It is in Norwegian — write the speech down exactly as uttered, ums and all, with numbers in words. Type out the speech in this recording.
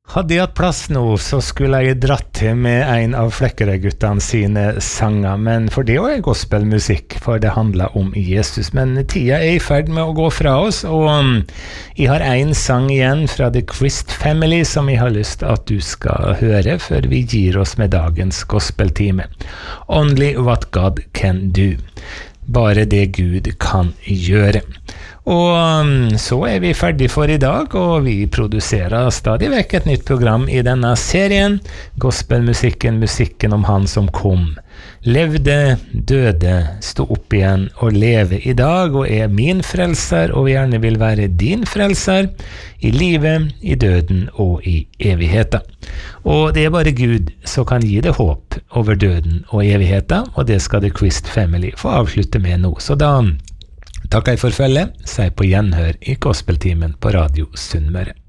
Hadde jeg hatt plass nå, så skulle jeg dratt til med en av Flekkerøy-guttene sine sanger, men for det er gospelmusikk, for det handler om Jesus. Men tida er i ferd med å gå fra oss, og jeg har en sang igjen fra The Christ Family som jeg har lyst at du skal høre før vi gir oss med dagens gospeltime. Only What God Can Do. Bare det Gud kan gjøre. Og så er vi ferdig for i dag, og vi produserer stadig vekk et nytt program i denne serien, Gospelmusikken, musikken om han som kom. Levde, døde, stå opp igjen og leve i dag, og er min frelser, og gjerne vil være din frelser, i livet, i døden og i evigheten. Og det er bare Gud som kan gi det håp over døden og evigheten, og det skal The Christ Family få avslutte med nå. Så da takker jeg for følget, sier på gjenhør i Gospeltimen på Radio Sunnmøre.